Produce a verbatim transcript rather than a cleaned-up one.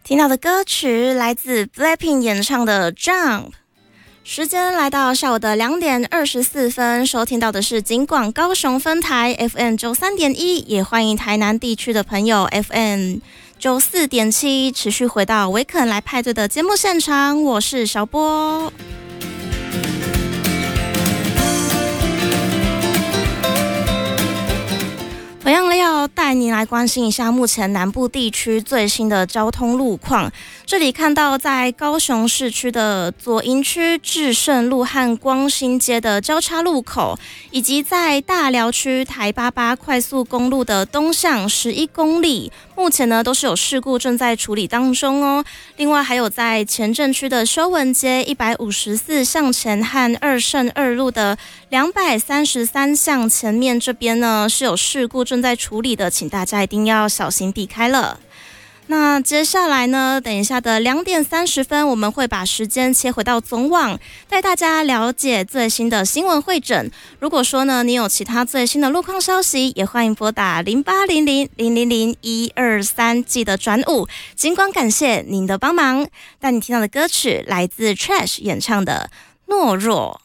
听到的歌曲来自 Blackpink 演唱的 Jump。 时间来到下午的两点二十四分，收听到的是警广高雄分台 F M 九三点一，也欢迎台南地区的朋友 F M 九四点七持续回到维肯来派对的节目现场，我是小波。同样的要带你来关心一下目前南部地区最新的交通路况。这里看到在高雄市区的左营区至圣路和光兴街的交叉路口，以及在大寮区台八八快速公路的东向十一公里，目前呢都是有事故正在处理当中哦。另外还有在前镇区的修文街一百五十四向前和二圣二路的两百三十三向前面这边呢是有事故正在处理的，请大家一定要小心避开了。那接下来呢，等一下的两点三十分，我们会把时间切回到总网，带大家了解最新的新闻汇整。如果说呢，你有其他最新的路况消息，也欢迎拨打零八零零零零零一二三，记得转五。尽管感谢您的帮忙，但你听到的歌曲来自 Trash 演唱的《懦弱》。